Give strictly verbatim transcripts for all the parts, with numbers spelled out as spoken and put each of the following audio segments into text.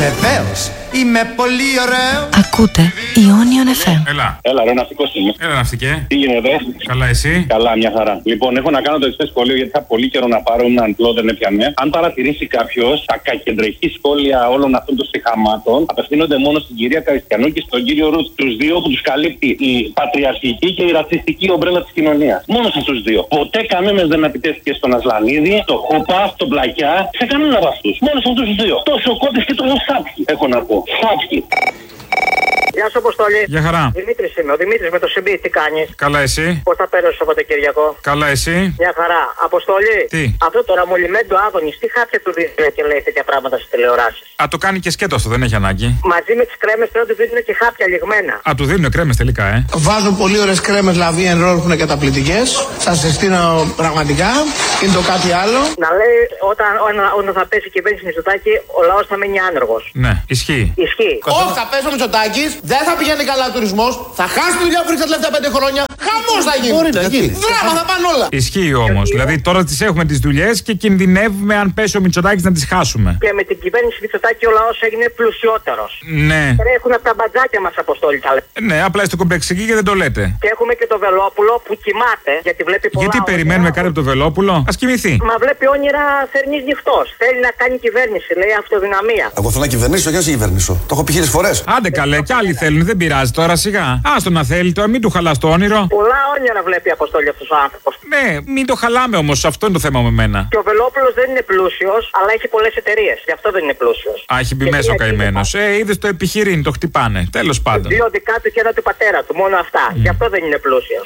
Βεβαίως, είμαι πολύ ωραίο. Ακούτε Ionion εφ εμ. Έλα. Έλα, ρε, ναυτικός είμαι. Έλα, ναυτικέ. Τι γίνεται? Καλά, εσύ? Καλά, μια χαρά. Λοιπόν, έχω να κάνω το εξής σχόλιο γιατί θα πολύ καιρό να πάρω ένα αντλό, δεν έπιανε. Αν παρατηρήσει κάποιο, τα κακεντρεχή σχόλια όλων αυτών των συχαμάτων απευθύνονται μόνο στην κυρία Καριστιανού και στον κύριο Ρουτ. Τους δύο που τους καλύπτει η πατριαρχική και η ρατσιστική ομπρέλα της κοινωνίας. Μόνο σε αυτούς δύο. Ποτέ κανένας δεν επιτέθηκε στον Ασλανίδη, στον Χούπα, στον Πλακιά, σε κανέναν από αυτούς. Μόνο σε αυτούς τους δύο. Τόσο κόντες και τόσο σάπκι, έχω να πω. Σάπκι. Γεια σου, Αποστόλη. Γεια χαρά. Δημήτρης είμαι. Ο Δημήτρης με το Σιμπή, τι κάνεις? Καλά, εσύ? Πώς θα πέρασες το Σαββατοκύριακο? Καλά, εσύ? Μια χαρά. Αποστόλη. Τι? Αυτό το ραμολιμέντο Άδωνης, τι χάπια του δίνει και λέει τέτοια πράγματα στις τηλεοράσεις? Α, το κάνει και σκέτο αυτό, δεν έχει ανάγκη. Μαζί με τις κρέμες τώρα του δίνουν και χάπια λιγμένα. Α, του δίνουν κρέμες τελικά, ε. Βάζω πολύ ωραίες κρέμες λαβή εν ρόλ που είναι καταπληκτικές. Σας συστήνω πραγματικά. Είναι το κάτι άλλο. Να λέει όταν, όταν θα πέσει η κυβέρνηση Μητσοτάκη, ο λαός θα μείνει άνεργος. Ναι, ισχύει. Ισχύει. Όχι, θα πέσει ο Μητσοτάκης, δεν θα πηγαίνει καλά ο τουρισμός, θα χάσει τη δουλειά που ήρθε τα τελευταία πέντε χρόνια. Χαμός θα γίνει. Μπορεί να γίνει. Δράμα θα πάνε όλα. Ισχύει όμως. Δηλαδή τώρα τις έχουμε τις δουλειές και κινδυνεύουμε αν πέσει ο Μητσοτάκης να τις χάσουμε. Και με την κυβέρνηση Μητσοτάκη ο λαός έγινε πλουσιότερος. Ναι. Έχουν από τα μπατζάκια μας, Αποστόλη, τα λέτε. Ναι, απλά είστε κομπλεξικοί και δεν το λέτε. Και έχουμε και το Βελόπουλο που κοιμάται, γιατί βλέπει πολλά. Γιατί όνειρα. περιμένουμε κάτι από το Βελόπουλο? Ας κοιμηθεί. Μα βλέπει όνειρα θερινής νυχτός. Θέλει να κάνει κυβέρνηση, λέει αυτοδυναμία. Εγώ θέλω να κυβερνήσω, όχι να σε κυβερνήσω. Το έχω πει χίλιες φορές. Άντε καλέ, κι άλλοι θέλουν, δεν πειράζει τώρα σιγά. Άστο να θέλει τώρα, μην του χαλάς το όνειρο. Πολλά όνειρα βλέπει η Αποστόλη αυτός ο άνθρωπος. Ναι, μην το χαλάμε όμως, αυτό είναι το θέμα με μένα. Και ο Βελόπουλος δεν είναι πλούσιος, αλλά έχει πολλές εταιρείες. Γι' αυτό δεν είναι πλούσιος. Α, έχει μπει μέσα ο καημένος. Ε, είδες το επιχειρήν, το χτυπάνε. Τέλος πάντων. Δύο δικά του και ένα του πατέρα του, μόνο αυτά. Mm. Γι' αυτό δεν είναι πλούσιος.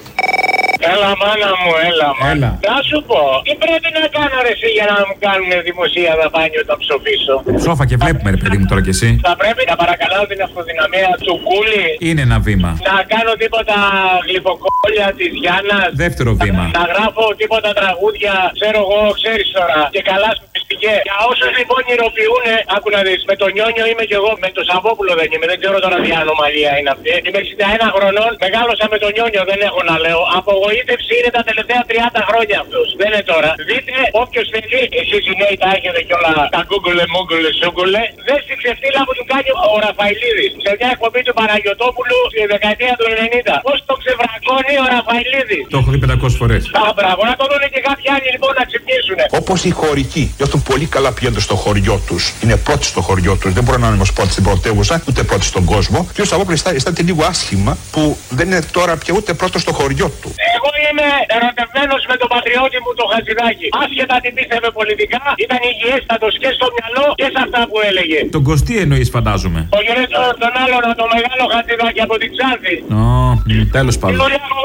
Έλα μάνα μου, έλα μάνα. Έλα. Να σου πω, τι πρέπει να κάνω ρε εσύ για να μου κάνουν δημοσία δαπάνη όταν ψοφήσω? Ψόφα και βλέπουμε ρε παιδί μου τώρα κι εσύ. Θα πρέπει να παρακαλάω την αυτοδυναμία του Κούλη. Είναι ένα βήμα. Να κάνω τίποτα γλυφοκόλια της Γιάννας. Δεύτερο βήμα. Να, να γράφω τίποτα τραγούδια, ξέρω εγώ, ξέρεις τώρα. Και καλά σπιστικέ. Για όσους λοιπόν ηρωποιούνε, άκου να δεις, με τον Νιόνιο είμαι κι εγώ, με τον Σαββόπουλο δεν είμαι. Δεν ξέρω τώρα τι ανομαλία είναι αυτή. Είμαι εξήντα ένα χρονών, μεγάλωσα με τον Νιόνιο, δεν έχω να λέω. Απογοήτευση είναι τα τελευταία τριάντα χρόνια αυτός. Δεν είναι τώρα. Δείτε, όποιος θέλει, εσείς οι νέοι τα έχετε κι όλα τα γκούγκουλε, μούγκουλε, σούγκουλε. Δες την ξεφτύλα που του κάνει ο Ραφαηλίδης. Σε μια εκπομπή του Παναγιωτόπουλου στη δεκαετία του ενενήντα. Πώς το ξεβρακώνει ο Ραφαηλίδης. Το έχω δει πεντακόσιες φορές. Α, μπράβο, να το δουν και κάποιοι άλλοι λοιπόν να ξυπνήσουνε. Όπως οι χωρικοί νιώθουν πολύ καλά πηγαίνοντας στο χωριό τους. Είναι πρώτοι στο χωριό τους. Δεν μπορεί να είναι όμως πρώτοι στην πρωτεύουσα, ούτε πρώτοι στον κόσμο. Και ο Σαββόπουλος αισθάνεται λίγο άσχημα που δεν είναι τώρα πια ούτε πρώτος στο χωριό του. Εγώ είμαι ερωτευμένος με τον πατριώτη μου τον Χατζηδάκη. Άσχετα τι πίστευε πολιτικά, ήταν υγιέστατος και στο μυαλό και σε αυτά που έλεγε. Τον Κωστή εννοείς φαντάζομαι. Ο γερέτο τον άλλον, τον μεγάλο Χατζηδάκη από την Ξάνθη. Ω, τέλος πάντων.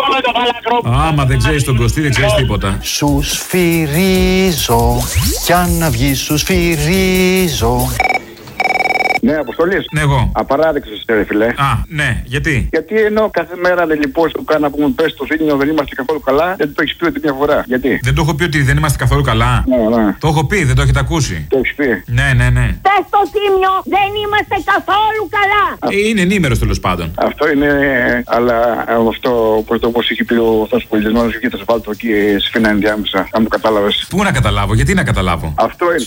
Άμα δεν ξέρεις τον Κωστή, δεν ξέρεις τίποτα. Σου σφυρίζω, κι αν να βγει σου σφυρίζω. Ναι, Αποστολής. Ναι, εγώ. Απαράδεκτος, ρε φιλέ. Α, ναι, γιατί? Γιατί ενώ κάθε μέρα δεν λοιπόν σου κάνω να πούμε πες το Σύνιο δεν είμαστε καθόλου καλά, δεν το έχεις πει ότι μια φορά. Γιατί? Δεν το έχω πει ότι δεν είμαστε καθόλου καλά. Ναι, ναι. Το έχω πει, δεν το έχετε ακούσει. Το έχεις πει. Ναι, ναι, ναι. Πες το Θήμιο, δεν είμαστε καθόλου καλά. Ε, είναι ενήμερος τέλος πάντων. Αυτό είναι, αλλά αυτό πώς το όπως είχε πει ο αυτός πολιτισμός και θα σε βάλω το εκεί σφίνα ενδιάμεσα, αν το κατάλαβες. Πού να καταλάβω, γιατί να καταλάβω. Αυτό είναι.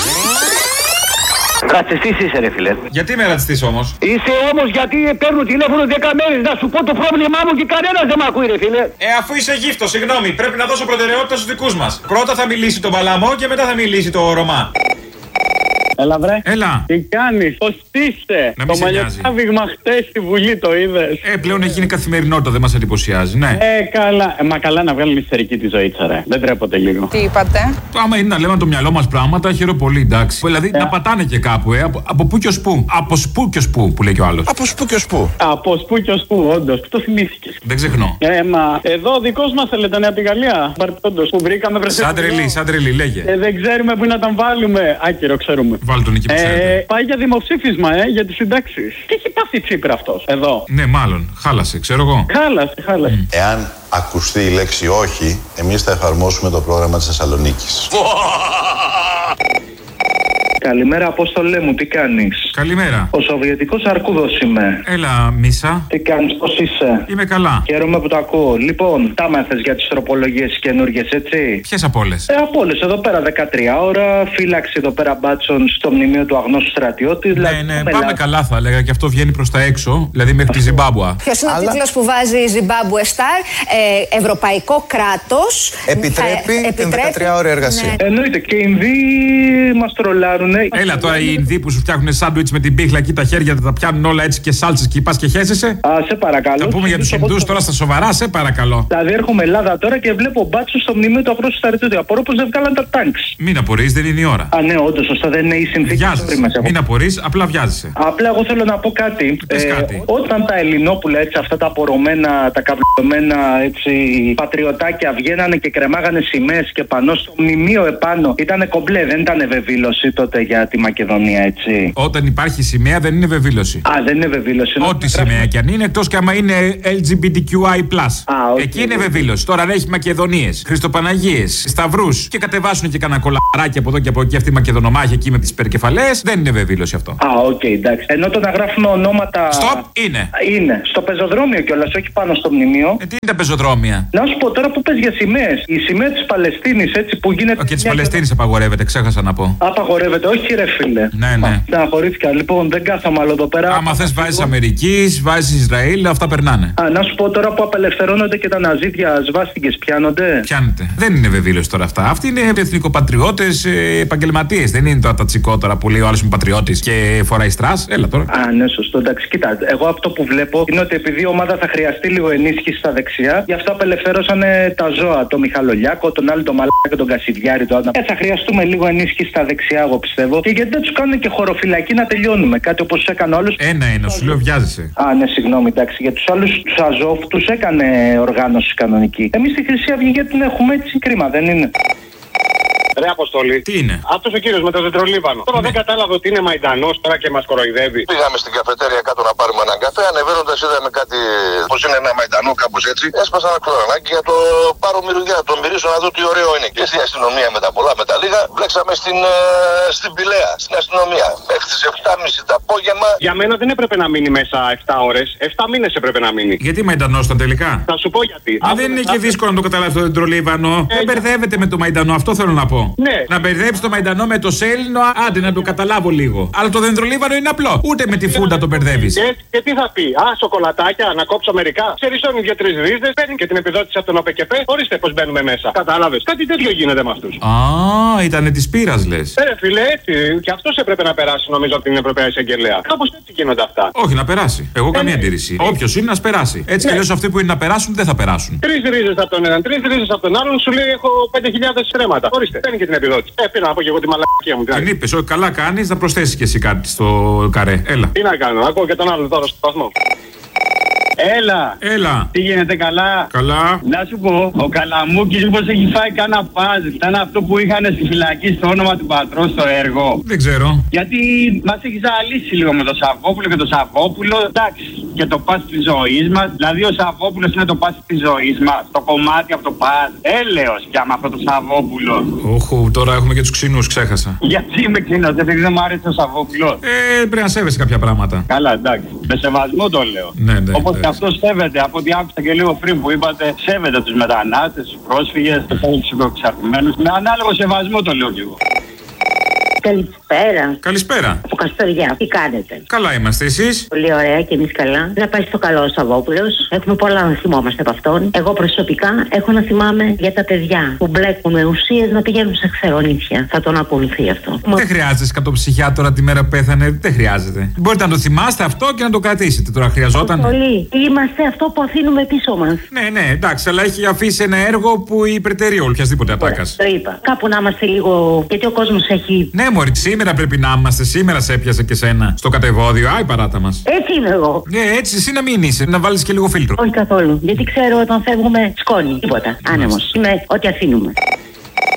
Ρατσιστής είσαι ρε φίλε. Γιατί είμαι ρατσιστής όμως? Είσαι όμως γιατί παίρνω τηλέφωνο δέκα μέρες να σου πω το πρόβλημά μου και κανένας δεν με ακούει ρε φίλε. Ε, αφού είσαι γύφτος, συγγνώμη, πρέπει να δώσω προτεραιότητα στους δικούς μας. Πρώτα θα μιλήσει το Παλαμό και μετά θα μιλήσει το Ρωμά. Έλα βρε. Έλα. Τι κάνεις, πώς είστε? Να μην το μαλλιοτράβηγμα χτες στη Βουλή το είδες? Ε, πλέον έχει γίνει καθημερινότητα, δεν μας εντυπωσιάζει, ναι. Ε, καλά. Ε, μα καλά να βγάλουν ιστορική τη ζωή της, ρε. Δεν τρέπονται λίγο. Τι είπατε? Άμα είναι να λέμε το μυαλό μας πράγματα, χαίρομαι πολύ, εντάξει. Δηλαδή ε. να πατάνε και κάπου, ε. Από, από πού και ως πού. Από σπου και ως πού, που λέει και ο άλλος. Από σπου και ως πού. Από σπου και ως πού, όντως. Πού το θυμήθηκες? Δεν ξεχνώ. Ε, μα εδώ ο δικός μας θέλετε από την Γαλλία. Όντως, που βρήκαμε βρεσέ. Σαν τρελή, σαν τρελή, λέγε. Ε, δεν ξέρουμε πού να τον βάλουμε. Άκυρο, ξέρουμε. Βάλει τον εκεί που ξέρετε. Ε, πάει για δημοψήφισμα, ε, για τις συντάξεις. Τι έχει πάθει Τσίπρα αυτός, εδώ? Ναι, μάλλον. Χάλασε, ξέρω εγώ. Χάλασε, χάλασε. Mm. Εάν ακουστεί η λέξη όχι, εμείς θα εφαρμόσουμε το πρόγραμμα της Θεσσαλονίκης. Καλημέρα, Απόστολέ μου, τι κάνεις? Καλημέρα. Ο Σοβιετικός Αρκούδος είμαι. Έλα, Μίσα. Τι κάνεις, πώς είσαι? Είμαι καλά. Χαίρομαι που το ακούω. Λοιπόν, τα μάθες για τις τροπολογίες καινούργιες, έτσι? Ποιες από όλες? Ε, από όλες. Εδώ πέρα δεκατρία ώρα. Φύλαξη εδώ πέρα μπάτσων στο μνημείο του αγνώστου στρατιώτη. Ναι, δηλαδή, ναι, πάμε λά... καλά θα έλεγα και αυτό βγαίνει προς τα έξω, δηλαδή μέχρι τη Ζιμπάμπουα. Ποιος είναι Αλλά... ο τίτλος που βάζει η Zimbabwe Star? Ε, Ευρωπαϊκό κράτος. Επιτρέπει, θα... την δεκατρία ώρα εργασία. Ναι. Εννοείται και οι Ινδοί μας τρολάρουνε. Έλα τώρα οι Ινδοί που σου φτιάχνουν σάντουιτς με την πίχλα εκεί τα χέρια τα πιάνουν όλα έτσι και σάλτσες και πας και χέζεσαι. Α, σε παρακαλώ. Θα πούμε για τους Ινδούς τώρα στα σοβαρά, σε παρακαλώ. Δηλαδή έρχομαι Ελλάδα τώρα και βλέπω μπάτσους στο μνημείο του αγνώστου στρατιώτη. Απορώ πως δεν βγάλαν τα τάγκς. Μην απορείς, δεν είναι η ώρα. Α, ναι, όντως, σωστά, δεν είναι η συνθήκη. Μην απορείς, απλά βιάζεσαι. Απλά εγώ θέλω να πω κάτι. Ε, κάτι. Όταν τα Ελληνόπουλα, έτσι, αυτά τα απορωμένα, τα καυλωμένα έτσι, πατριωτάκια βγαίνανε και κρεμάγανε σημαίες και πανώ στο μνημείο επάνω, ήταν κομπλέ, δεν ήταν βεβήλωση τότε για τη Μακεδονία, έτσι. Όταν υπάρχει σημαία δεν είναι βεβήλωση. Α, δεν είναι βεβήλωση. Ό,τι σημαία κι αν είναι, εκτός και άμα είναι ελ τζι μπι τι κιου άι πλας. Okay. Εκεί είναι βεβήλωση. Τώρα αν έχει Μακεδονίες, Χριστοπαναγίες, Σταυρούς και κατεβάσουν και κανένα κολαράκι από εδώ και από εκεί αυτή η Μακεδονομάχη εκεί με τις υπερκεφαλές, δεν είναι βεβήλωση αυτό. Α, οκ, okay, εντάξει. Ενώ το να γράφουμε ονόματα. Στοπ, είναι. Είναι. Στο πεζοδρόμιο κιόλας, όχι πάνω στο μνημείο. Ε, τι είναι τα πεζοδρόμια? Να σου πω τώρα που πες για σημαίες. Η σημαία της Παλαιστίνης, έτσι που γίνεται. Και της Παλαιστίνης και... απαγορεύεται, ξέχασα να πω. Απαγορεύεται, όχι ρε φίλε. Ναι, ναι. Στεναχωρήθηκα. Λοιπόν, δεν κάθαμε άλλο εδώ πέρα. Άμα θες βάζεις Αμερικής, βάζεις Ισραήλ, αυτά περνάνε. Α, να σου πω τώρα που απελευθερώνονται και τα ναζίδια σβάστηκες, πιάνονται. Πιάνεται. Δεν είναι βεβήλωση τώρα αυτά. Αυτοί είναι εθνικοπατριώτες, επαγγελματίες. Δεν είναι τώρα τα τσικότερα που λέει ο άλλος είναι πατριώτης και φοράει στρας. Έλα τώρα. Α, ναι, σωστό. Εντάξει, κοίτα. Εγώ αυτό που βλέπω είναι ότι επειδή η ομάδα θα χρειαστεί λίγο ενίσχυση στα δεξιά, γι' αυτό απελευθέρωσαν τα ζώα. Το Μιχαλολιάκο, τον άλλο τον Μαλάκα και τον Κασιδιάρη. Το ε, θα χρειαστούμε λίγο ενίσχυση στα δεξιά, εγώ πιστεύω. Και γιατί δεν του κάνουν και χωροφυλακή να τελειώνουμε. Κάτι όπως έκανε όλους. Ένα-ένα, σου λέω βιάζεσαι. Α, ναι, συγγνώμη, εντάξει. Για τους άλλους του Αζόφ τους έκανε οργάνωση κανονική. Εμείς στη Χρυσή Αυγή γιατί την έχουμε έτσι κρίμα, δεν είναι? Ρε Αποστολή. Τι είναι? Αυτό ο κύριο με το δεντρολίβανο. Τώρα ναι. δεν κατάλαβα ότι είναι Μαϊντανός τώρα και μας κοροϊδεύει. Πήγαμε στην καφετέρια κάτω να πάρουμε έναν καφέ. Ανεβαίνοντας είδαμε κάτι. Πως είναι ένα Μαϊντανό, κάπως έτσι. Έσπασα ένα κλωρανάκι για το πάρω μυρουδιά. Το μυρίσω να δω τι ωραίο είναι. Και στην αστυνομία με τα πολλά με τα λίγα. Βλέξαμε στην, ε, στην Πηλαία, στην αστυνομία. Μέχρι τις εφτά και μισή το απόγευμα. Για μένα δεν έπρεπε να μείνει μέσα εφτά ώρες. εφτά μήνες έπρεπε να μείνει. Γιατί Μαϊντανός ήταν τελικά? Θα σου πω γιατί. Α, δεν είναι και δύσκολο να το καταλάβει το δεντρολίβανο. Ε, δεν μπερδεύεται με το Μαϊντανό, αυτό θέλω να πω. Ναι. Να μπερδέψει το Μαϊντανό με το Σέλινο, άντε να το καταλάβω λίγο. Αλλά το δεντρολίβανο είναι απλό. Ούτε με τη φούντα το μπερδεύει. Και, και τι θα πει, Α, σοκολατάκια, να κόψω μερικά. Ξερισώνει δύο-τρει ρίζες, παίρνει και την επιδότηση από τον ΟΠΕΚΕΠΕ. Ορίστε πως μπαίνουμε μέσα. Κατάλαβε. Κάτι τέτοιο γίνεται με αυτού. Α, ήτανε τη πείρα λε. Ε, φίλε, έτσι. Και αυτό έπρεπε να περάσει νομίζω από την Ευρωπαϊκή Εισαγγελέα. Κάπως έτσι γίνονται αυτά. Όχι, να περάσει. Εγώ ε, καμία αντίρρηση. Ε, Όποιο είναι, να περάσει. Έτσι κι αλλιώς αυτοί που είναι να περάσουν δεν θα περάσουν. Τρει ρίζες από τον έναν, τρει ρίζες από τον άλλον, σου λέει έχω πέντε χιλιάδες στρέμματα. Ορίστε, παίρνει και την επιδότηση. Ε, πήρα να πω και εγώ τη μαλακία μου. Την είπε, όχι καλά κάνει να προσθέσει κι εσύ κάτι στο καρέ. Έλα. Τι να κάνω, ακούω και τον άλλον τώρα στο σταθμό. Έλα! Έλα! Τι γίνεται, καλά? Καλά! Να σου πω, ο Καλαμούκης μήπως έχει φάει κάνα παζλ. Ήταν αυτό που είχαν στη φυλακή στο όνομα του πατρός στο έργο. Δεν ξέρω. Γιατί μας έχει ζαλίσει λίγο με το Σαββόπουλο και το Σαββόπουλο. Εντάξει, και το πας της ζωής μας. Δηλαδή ο Σαββόπουλος είναι το πας της ζωής μας. Το κομμάτι από το πας. Έλεος πια με αυτό το Σαββόπουλο. Όχου, τώρα έχουμε και τους ξινούς, ξέχασα. Γιατί είμαι ξινός, επειδή δεν μου άρεσε ο Σαββόπουλος. Ε, πρέπει να σέβεσαι κάποια πράγματα. Καλά, εντάξει. Με σεβασμό το λέω. Ναι, ναι. Όπως και αυτό σέβεται, από ό,τι άκουσα και λίγο πριν που είπατε, σέβεται τους μετανάστες, τους πρόσφυγες, τους εξαρτημένους. Με ανάλογο σεβασμό το λέω κι εγώ. Καλησπέρα. Καλησπέρα. Από Καστοριά. Τι κάνετε? Καλά είμαστε, εσείς? Πολύ ωραία και εμείς καλά. Να πάει στο καλό ο Σαββόπουλος. Έχουμε πολλά να θυμόμαστε από αυτόν. Εγώ προσωπικά έχω να θυμάμαι για τα παιδιά που μπλέκουν με ουσίες να πηγαίνουν σε ξερονήθια. Θα τον ακολουθεί αυτό. Δεν χρειάζεται σκατοψυχιάτορα τη μέρα που πέθανε. Δεν χρειάζεται. Μπορείτε να το θυμάστε αυτό και να το κρατήσετε. Τώρα χρειαζόταν. Πολύ. Είμαστε αυτό που αφήνουμε πίσω μας. Ναι, ναι, εντάξει, αλλά έχει αφήσει ένα έργο που υπερτερεί οποιασδήποτε ατάκα. Το είπα. Κάπου να είμαστε λίγο. Γιατί ο κόσμος έχει. Ναι, μωρή, σήμερα πρέπει να είμαστε. Σήμερα σε έπιασε και σένα στο κατεβόδιο. Άι, παράτα μας. Έτσι είμαι εγώ. Ναι, έτσι εσύ να μην είσαι. Να βάλεις και λίγο φίλτρο. Όχι καθόλου. Γιατί ξέρω όταν φεύγουμε σκόνη. Τίποτα. Άνεμος. Είμαι ό,τι αφήνουμε.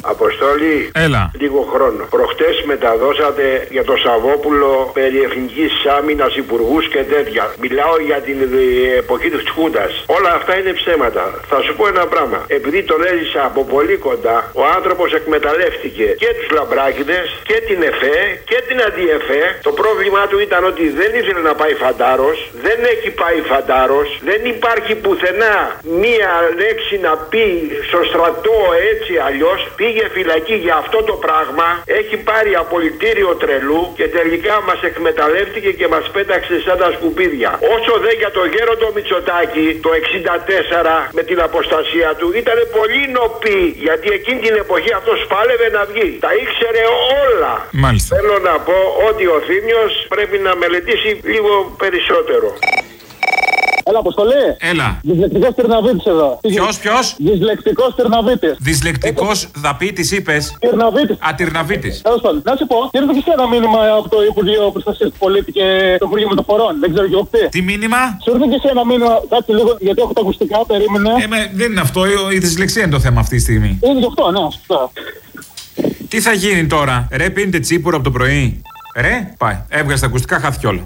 Αποστόλη, έλα. Λίγο χρόνο. Προχτές μεταδώσατε για το Σαββόπουλο περί εθνικής άμυνας, υπουργούς και τέτοια. Μιλάω για την εποχή της Χούντας. Όλα αυτά είναι ψέματα. Θα σου πω ένα πράγμα. Επειδή τον έζησα από πολύ κοντά, ο άνθρωπος εκμεταλλεύτηκε και τους λαμπράκηδες και την ΕΦΕ και την αντιεφέ. Το πρόβλημά του ήταν ότι δεν ήθελε να πάει φαντάρος, δεν έχει πάει φαντάρος, δεν υπάρχει πουθενά μία λέξη να πει στο στρατό έτσι αλλιώς. Πήγε φυλακή για αυτό το πράγμα, έχει πάρει απολυτήριο τρελού και τελικά μας εκμεταλλεύτηκε και μας πέταξε σαν τα σκουπίδια. Όσο δε για το γέροντο Μητσοτάκη το εξήντα τέσσερα με την αποστασία του ήταν πολύ νοπή, γιατί εκείνη την εποχή αυτός πάλευε να βγει. Τα ήξερε όλα. Μάλιστα. Θέλω να πω ότι ο Θήμιος πρέπει να μελετήσει λίγο περισσότερο. Έλα, Αποστολή. Έλα. Δυσλεκτικός Τυρναβίτης εδώ. Ποιος, ποιος? Δυσλεκτικός Τυρναβίτης. Δυσλεκτικός δαπίτης είπες. Τυρναβίτης. Α, Τυρναβίτης. Τέλος πάντων, να σου πω, ήρθε και σε ένα μήνυμα από το Υπουργείο Προστασίας του Πολίτη και το Υπουργείο Μεταφορών. Δεν ξέρω και εγώ τι. Τι μήνυμα? Σου ήρθε και σε ένα μήνυμα, κάτσε λίγο, γιατί έχω τα ακουστικά, περίμενε. Ε, με, δεν είναι αυτό, η δυσλεξία είναι το θέμα αυτή τη στιγμή. Είναι και αυτό, ναι, σωστά. Τι θα γίνει τώρα, ρε, πίνετε τσίπουρο από το πρωί. Ρε, πάει. Έβγαζε τα ακουστικά, χάθηκε όλο.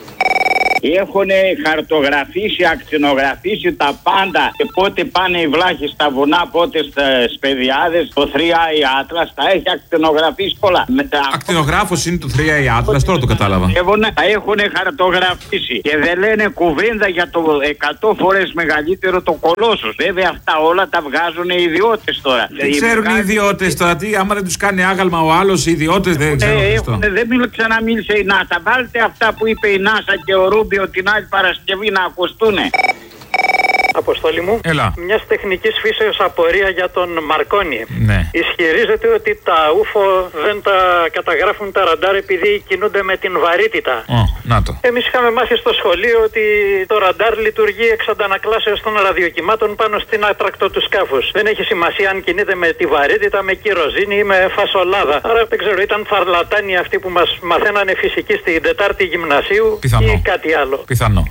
Έχουν χαρτογραφήσει, ακτινογραφήσει τα πάντα. Και πότε πάνε οι βλάχοι στα βουνά, πότε στις παιδιάδες. Το θρι άι Atlas τα έχει ακτινογραφήσει πολλά. Τα... Ακτινογράφος είναι το θρι άι Atlas, τώρα το κατάλαβα. Τα έχουν χαρτογραφήσει και δεν λένε κουβέντα για το εκατό φορές μεγαλύτερο το Κολόσσος. Βέβαια αυτά όλα τα βγάζουν οι ιδιώτες τώρα. Δεν ξέρουν οι ιδιώτες τώρα τι, άμα δεν τους κάνει άγαλμα ο άλλος, οι ιδιώτες δεν ξέρουν αυτό. Δεν ξαναμίλησε η ΝΑΣΑ. Βάλτε αυτά που είπε η ΝΑΣΑ και ο Ρούμπι την άλλη Παρασκευή να ακουστούνε. Αποστόλη μου, έλα. Μιας τεχνικής φύσεως απορία για τον Μαρκόνι. Ναι. Ισχυρίζεται ότι τα ούφο δεν τα καταγράφουν τα ραντάρ επειδή κινούνται με την βαρύτητα. Oh, να το. Εμείς είχαμε μάθει στο σχολείο ότι το ραντάρ λειτουργεί εξ αντανακλάσεως των ραδιοκυμάτων πάνω στην άτρακτο του σκάφους. Δεν έχει σημασία αν κινείται με τη βαρύτητα, με κυροζίνη ή με φασολάδα. Άρα δεν ξέρω, ήταν φαρλατάνοι αυτοί που μας μαθαίνανε φυσική στην Τετάρτη Γυμνασίου. Πιθανό. Ή κάτι άλλο. Πιθανό.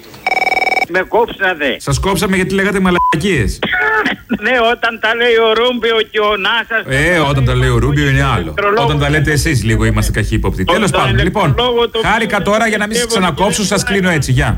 Με κόψατε. Σας κόψαμε γιατί λέγατε μαλακίες. Ναι, όταν τα λέει ο Ρούμπιο και ο Νάσας. Ε, όταν τα λέει ο Ρούμπιο είναι άλλο. Όταν τα λέτε εσείς λίγο είμαστε καχύποπτοι. Τέλος πάντων, λοιπόν, χάρηκα τώρα για να μην σας ξανακόψω, σας κλείνω έτσι. Γεια.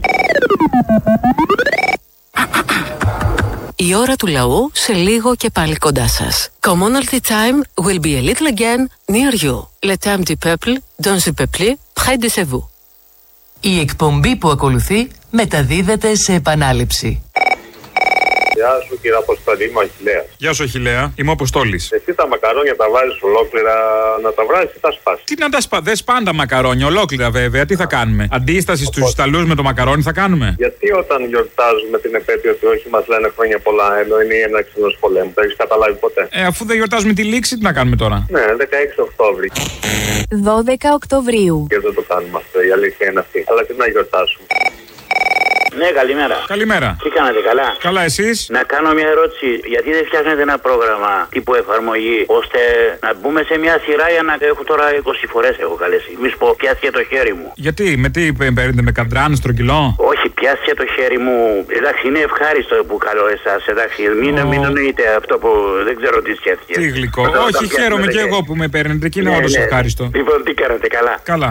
Η ώρα του λαού σε λίγο και πάλι κοντά σας. Commonalty time will be a little again near you. Le temps du peuple, dans le peuple, près de vous. Η εκπομπή που ακολουθεί μεταδίδεται σε επανάληψη. Γεια σου κύριε Αποστολή, είμαι ο Αχιλλέας. Γεια σου Αχιλλέα, είμαι ο Αποστόλης. Εσύ τα μακαρόνια τα βάζεις ολόκληρα, να τα βράζεις ή τα σπάς? Τι να τα σπά, δεν σπάνε τα μακαρόνια, ολόκληρα βέβαια, τι θα κάνουμε? Αντίσταση στους Ιταλούς με το μακαρόνι θα κάνουμε? Γιατί όταν γιορτάζουμε την επέτειο του όχι μας λένε χρόνια πολλά, ενώ είναι η έναρξη ενός πολέμου, το έχεις καταλάβει ποτέ? Ε, αφού δεν γιορτάζουμε τη λήξη, τι να κάνουμε τώρα? Ναι, δεκαέξι Οκτώβρη. δώδεκα Οκτωβρίου. Και δεν το κάνουμε αυτό, η αλήθεια είναι αυτή. Αλλά τι να γιορτάσουμε? Ναι, καλημέρα. Καλημέρα. Τι κάνατε, καλά? Καλά, εσείς? Να κάνω μια ερώτηση. Γιατί δεν φτιάχνετε ένα πρόγραμμα τύπου εφαρμογή, ώστε να μπούμε σε μια σειρά για να έχω τώρα είκοσι φορές έχω καλέσει. Μη σου πω, πιάστηκε το χέρι μου. Γιατί, με τι παίρνετε, με καντράν, στρογγυλό? Όχι, πιάστηκε το χέρι μου. Εντάξει, είναι ευχάριστο που καλώ εσάς. Εντάξει, μην, oh. μην εννοείτε αυτό που δεν ξέρω τι σκέφτηκε. Τι γλυκό. Όχι, χαίρομαι και εγώ που με παίρνετε και είναι ναι, όντως ναι. ευχάριστο. Λοιπόν, τι κάνατε, καλά? Καλά.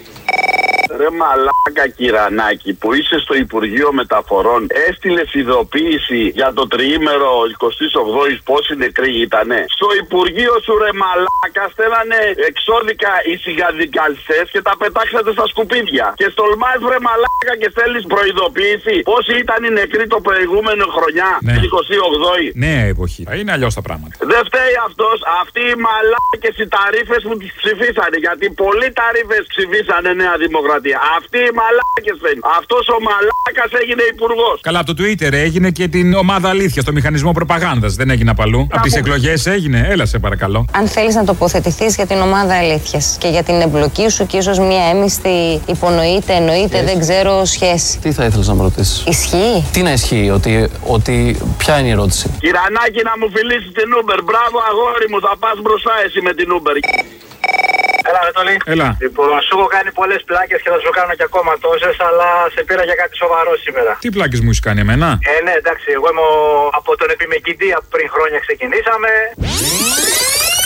Ρε μαλάκα κυρανάκι που είσαι στο Υπουργείο Μεταφορών, έστειλες ειδοποίηση για το τριήμερο εικοστής όγδοης πόσοι νεκροί ήτανε? Στο Υπουργείο σου ρε μαλάκα στέλνανε εξώδικα οι σιγαδικαλιστές και τα πετάξατε στα σκουπίδια. Και στολμάς ρε μαλάκα και στέλνεις προειδοποίηση πόσοι ήταν οι νεκροί το προηγούμενο χρονιά, ναι. την εικοστή όγδοη. Νέα εποχή. Είναι αλλιώς τα πράγματα. Δεν φταίει αυτός, αυτοί οι μαλάκες οι ταρίφες που τις ψηφίσανε. Γιατί πολλοί ταρίφες ψηφίσανε Νέα Δημοκρατία. Αυτοί οι μαλάκες φαίνουν. Αυτός ο μαλάκας έγινε υπουργός. Καλά, από το Twitter έγινε και την ομάδα αλήθεια, το μηχανισμό προπαγάνδας. Δεν έγινε απαλού. Από τις εκλογές έγινε. Έλα σε παρακαλώ. Αν θέλεις να τοποθετηθείς για την ομάδα αλήθειας και για την εμπλοκή σου και ίσως μία έμιστη υπονοείται, εννοείται, yes. δεν ξέρω σχέση. Τι θα ήθελες να με ρωτήσεις? Ισχύει? Τι να ισχύει, ότι, ότι ποια είναι η ερώτηση? Κυρανάκι, να μου φιλήσεις την Uber. Μπράβο αγόρι μου, θα πας μπροστά εσύ με την Uber. Έλα, Ανατολή. Έλα. Λοιπόν, σου έχω κάνει πολλές πλάκες και θα σου κάνω και ακόμα τόσες, αλλά σε πήρα για κάτι σοβαρό σήμερα. Τι πλάκες μου έχεις κάνει εμένα? Ε, ναι, εντάξει, εγώ είμαι ο... από τον επιμεκητή πριν χρόνια ξεκινήσαμε.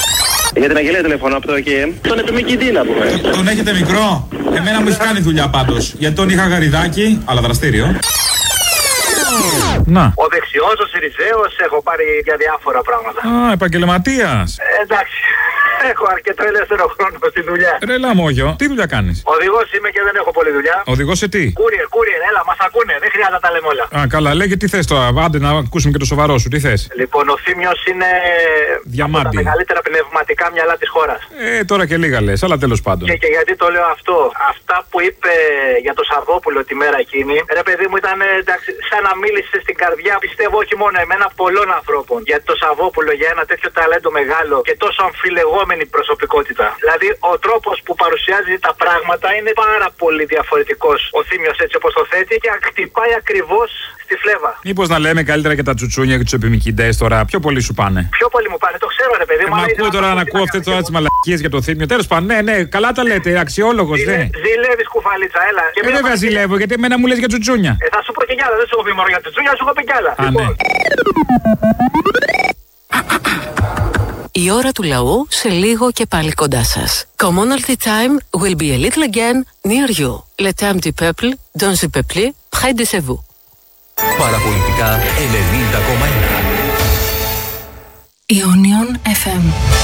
Για την Αγγελία τηλεφωνώ από το ΕΚΕΜ. Τον επιμηκητή να πούμε. Τον έχετε μικρό? Εμένα μου έχει κάνει δουλειά πάντως. Γιατί τον είχα γαριδάκι, αλλά δραστήριο. Να. Ο δεξιός, ο Σιριζέος, έχω πάρει για διάφορα πράγματα. Α, επαγγελματίας. Ε, εντάξει. Έχω αρκετό ελεύθερο χρόνο στη δουλειά. Ρε Λαμόγιο, τι δουλειά κάνεις? Οδηγός είμαι και δεν έχω πολλή δουλειά. Οδηγός σε τι? Κούριερ, κούριερ, έλα, μας ακούνε. Δεν χρειάζεται να τα λέμε όλα. Α, καλά, λέγε τι θες τώρα. Άντε να ακούσουμε και το σοβαρό σου, τι θες? Λοιπόν, ο Θήμιος είναι διαμάντι. από τα μεγαλύτερα πνευματικά μυαλά της χώρας. Ε, τώρα και λίγα λες, αλλά τέλος πάντων. Και, και γιατί το λέω αυτό, αυτά που είπε για το Σαββόπουλο τη μέρα εκείνη, ρε παιδί μου, ήταν εντάξει, σαν να μίλησε στην καρδιά, πιστεύω όχι μόνο εμένα, πολλών ανθρώπων. Γιατί το Σαββόπουλο για ένα τέτοιο ταλέντο μεγάλο και τόσο αμφιλεγόμενη προσωπικότητα. Δηλαδή, ο τρόπος που παρουσιάζει τα πράγματα είναι πάρα πολύ διαφορετικός. Ο Θήμιος έτσι όπως το θέτει και χτυπάει ακριβώς στη φλέβα. Μήπως να λέμε καλύτερα και τα τσουτσούνια και τους επιμικητές τώρα, πιο πολύ σου πάνε? Πιο πολύ μου πάνε, το ξέρω ρε παιδί μου. Ε, μα ακούω τώρα να ακούω αυτές τώρα τις μαλακίες για το Θήμιο. Τέλος πάντων, ναι, ναι, καλά τα λέτε, αξιόλογος, ναι. Ζηλεύεις κουφαλίτσα, έλα. Ε, βέβαια ζηλεύω, γιατί εμένα μου λες για τσουτσούνια. Ε, θα σου πω και κι άλλα, δεν σου έχω πει μόνο για τσουτσούνια, σου έχω πει κι άλλα. Α, ναι. Η ώρα του λαού σε λίγο και πάλι κοντά σας. Commonalty time will be a little again near you. Le temps du peuple, dans le peuple, près de chez vous. Παραπολιτικά ενενήντα κόμμα ένα. Ionion εφ εμ.